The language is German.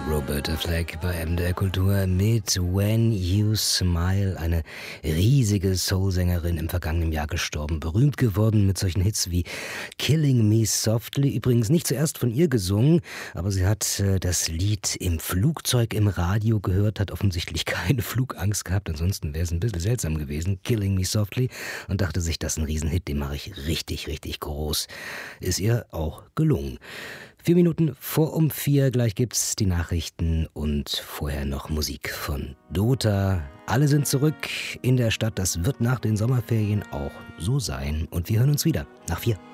Roberta Fleck bei MDR Kultur mit When You Smile, eine riesige Soul-Sängerin, im vergangenen Jahr gestorben, berühmt geworden mit solchen Hits wie Killing Me Softly, übrigens nicht zuerst von ihr gesungen, aber sie hat das Lied im Flugzeug im Radio gehört, hat offensichtlich keine Flugangst gehabt, ansonsten wäre es ein bisschen seltsam gewesen, Killing Me Softly, und dachte sich, das ist ein Riesenhit, den mache ich richtig, richtig groß. Ist ihr auch gelungen. 4 Minuten vor um 4, gleich gibt's die Nachrichten und vorher noch Musik von Dota. Alle sind zurück in der Stadt, das wird nach den Sommerferien auch so sein und wir hören uns wieder nach 4.